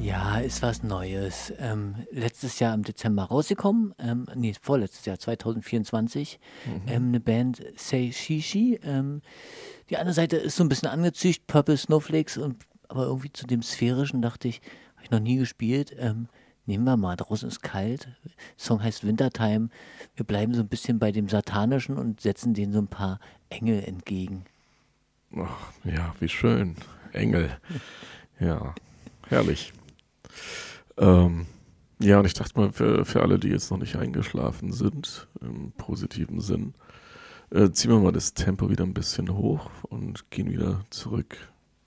Ja, ist was Neues. Letztes Jahr im Dezember rausgekommen, nee, vorletztes Jahr, 2024, Mhm. 'ne Band Say Shishi. Die eine Seite ist so ein bisschen angezücht, Purple Snowflakes, aber irgendwie zu dem Sphärischen dachte ich, habe ich noch nie gespielt. Nehmen wir mal, draußen ist kalt. Song heißt Wintertime. Wir bleiben so ein bisschen bei dem Satanischen und setzen denen so ein paar Engel entgegen. Ach, ja, wie schön. Engel. Ja, herrlich. Ähm, ja, und ich dachte mal, für alle, die jetzt noch nicht eingeschlafen sind, im positiven Sinn, ziehen wir mal das Tempo wieder ein bisschen hoch und gehen wieder zurück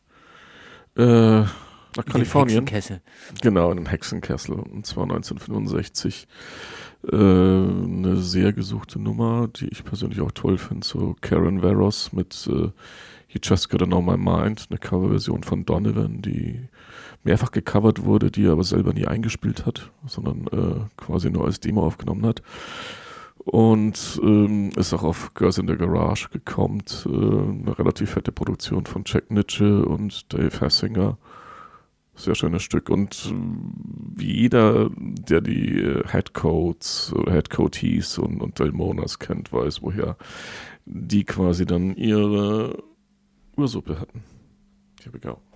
nach In den Kalifornien. Hexenkessel. Genau, in den Hexenkessel. Und zwar 1965. Eine sehr gesuchte Nummer, die ich persönlich auch toll finde. So Karen Veros mit You Just Gotta Know My Mind, eine Coverversion von Donovan, die mehrfach gecovert wurde, die er aber selber nie eingespielt hat, sondern quasi nur als Demo aufgenommen hat. Und ist auch auf Girls in the Garage gekommen, eine relativ fette Produktion von Jack Nitzsche und Dave Hassinger. Sehr schönes Stück. Und wie jeder, der die Headcoats oder Headcoatees und Delmonas kennt, weiß, woher die quasi dann ihre Ursuppe hatten. Here we go.